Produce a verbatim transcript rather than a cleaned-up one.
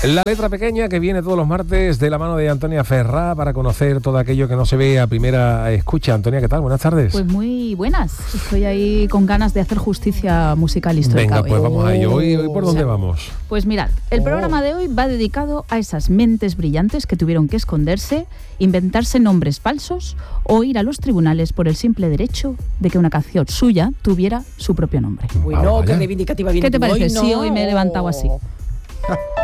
La letra pequeña que viene todos los martes de la mano de Antonia Ferrá para conocer todo aquello que no se ve a primera escucha. Antonia, ¿qué tal? Buenas tardes. Pues muy buenas. Estoy ahí con ganas de hacer justicia musical histórica. Venga, pues hoy. vamos a ello. ¿Hoy, hoy por dónde O sea, vamos? Pues mirad, el Oh. programa de hoy va dedicado a esas mentes brillantes que tuvieron que esconderse, inventarse nombres falsos o ir a los tribunales por el simple derecho de que una canción suya tuviera su propio nombre. Uy, Ah, no, vaya. qué reivindicativa viene ¿Qué te tú parece? hoy, Sí, no. hoy me he levantado así.